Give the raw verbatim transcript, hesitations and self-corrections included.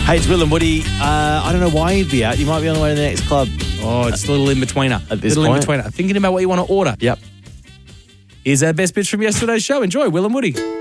Hey, it's Will and Woody. Uh, I don't know why you'd be out. You might be on the way to the next club. Oh, it's a little in-betweener. At this little point. in-betweener. Thinking about what you want to order. Yep. Here's our best bits from yesterday's show. Enjoy, Will and Woody.